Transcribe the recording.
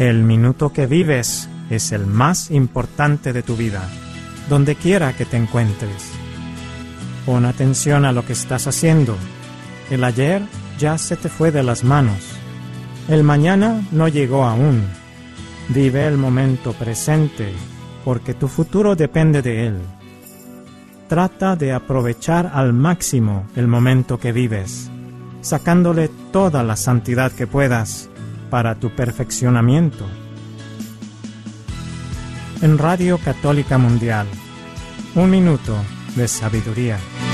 El minuto que vives es el más importante de tu vida, donde quiera que te encuentres. Pon atención a lo que estás haciendo. El ayer ya se te fue de las manos. El mañana no llegó aún. Vive el momento presente, porque tu futuro depende de él. Trata de aprovechar al máximo el momento que vives, sacándole toda la santidad que puedas para tu perfeccionamiento. En Radio Católica Mundial, 1 minuto de sabiduría.